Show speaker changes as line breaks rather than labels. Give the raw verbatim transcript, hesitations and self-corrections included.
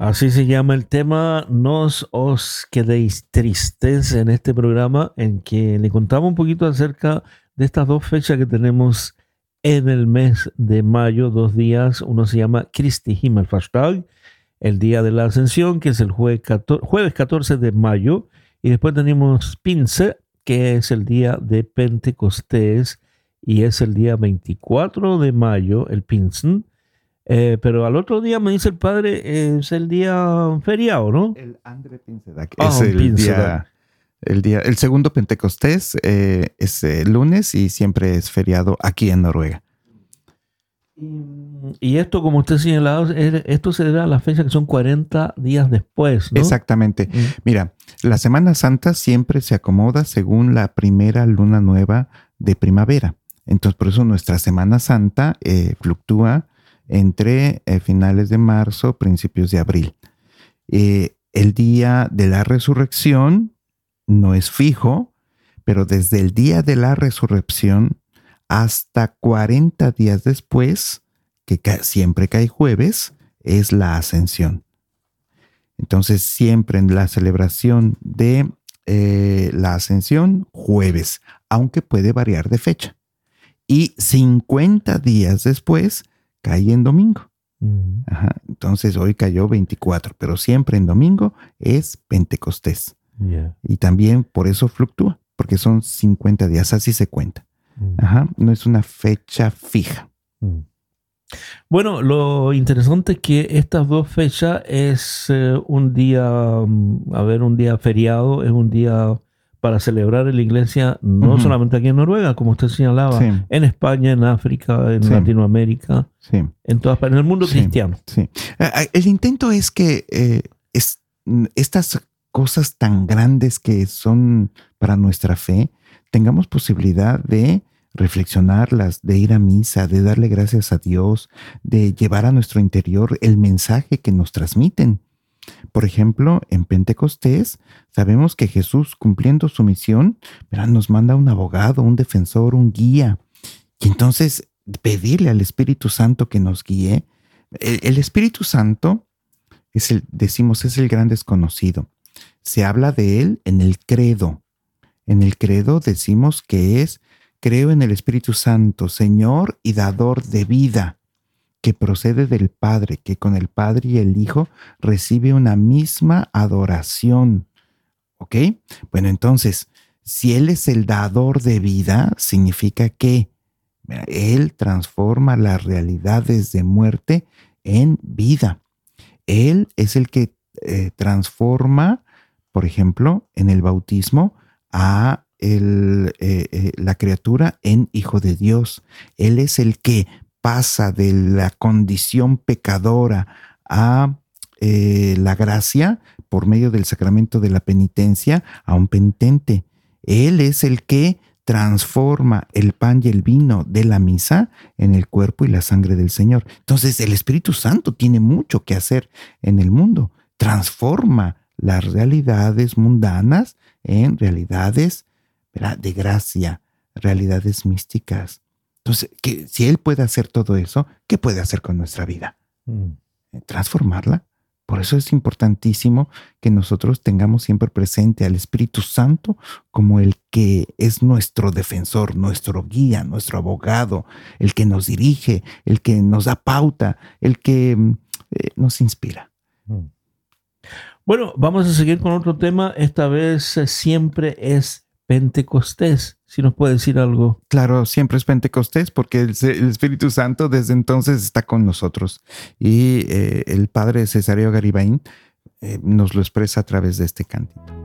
Así se llama el tema, No os quedéis tristes, en este programa en que le contamos un poquito acerca de estas dos fechas que tenemos en el mes de mayo, dos días. Uno se llama Kristi Himmelfärtstag, el día de la Ascensión, que es el jueves catorce de mayo, y después tenemos Pinse, que es el día de Pentecostés, y es el día veinticuatro de mayo, el Pinsen. Eh, pero al otro día, me dice el padre, es el día feriado, ¿no?
El Andre Pinsedag.
Ah,
es el
Pinsedag.
día, el día, el segundo Pentecostés eh, es el lunes y siempre es feriado aquí en Noruega.
Y esto, como usted señalaba, es- esto se debe a la fecha que son cuarenta días después, ¿no?
Exactamente.
Mm.
Mira, la Semana Santa siempre se acomoda según la primera luna nueva de primavera. Entonces, por eso nuestra Semana Santa eh, fluctúa entre eh, finales de marzo, principios de abril. Eh, el día de la resurrección no es fijo, pero desde el día de la resurrección hasta cuarenta días después, que ca- siempre cae jueves, es la ascensión. Entonces, siempre en la celebración de eh, la ascensión, jueves, aunque puede variar de fecha. Y cincuenta días después cae en domingo.
Mm.
Ajá. Entonces, hoy cayó veinticuatro, pero siempre en domingo es Pentecostés.
Yeah.
Y también por eso fluctúa, porque son cincuenta días, así se cuenta.
Mm.
Ajá. No es una fecha fija.
Mm. Bueno, lo interesante es que estas dos fechas es eh, un día, mm, a ver, un día feriado, es un día para celebrar en la iglesia, no
Ujú.
solamente aquí en Noruega, como usted señalaba,
Sí.
en España, en África, en
Sí.
Latinoamérica,
Sí.
en todas partes, en el mundo
Sí.
cristiano.
Sí. Ah, ah, El intento es que eh, es- mm, estas cosas tan grandes que son para nuestra fe, tengamos posibilidad de reflexionarlas, de ir a misa, de darle gracias a Dios, de llevar a nuestro interior el mensaje que nos transmiten. Por ejemplo, en Pentecostés sabemos que Jesús, cumpliendo su misión, ¿verdad?, nos manda un abogado, un defensor, un guía. Y entonces pedirle al Espíritu Santo que nos guíe. El, el Espíritu Santo es el, decimos, es el gran desconocido. Se habla de él en el credo. En el credo decimos que es: creo en el Espíritu Santo, Señor y dador de vida, que procede del Padre, que con el Padre y el Hijo recibe una misma adoración. ¿Ok? Bueno, entonces, si Él es el dador de vida, significa que mira, Él transforma las realidades de muerte en vida. Él es el que eh, transforma, por ejemplo, en el bautismo, a el, eh, eh, la criatura en hijo de Dios. Él es el que pasa de la condición pecadora a eh, la gracia por medio del sacramento de la penitencia a un penitente. Él es el que transforma el pan y el vino de la misa en el cuerpo y la sangre del Señor. Entonces, el Espíritu Santo tiene mucho que hacer en el mundo. Transforma las realidades mundanas en realidades, ¿verdad?, de gracia, realidades místicas. Entonces, que, si Él puede hacer todo eso, ¿qué puede hacer con nuestra vida?
Mm.
Transformarla. Por eso es importantísimo que nosotros tengamos siempre presente al Espíritu Santo como el que es nuestro defensor, nuestro guía, nuestro abogado, el que nos dirige, el que nos da pauta, el que eh, nos inspira.
Mm. Bueno, vamos a seguir con otro tema. Esta vez eh, siempre es Pentecostés. Si nos puede decir algo.
Claro, siempre es Pentecostés porque el, el Espíritu Santo desde entonces está con nosotros. Y eh, el padre Cesario Garibay eh, nos lo expresa a través de este cántito.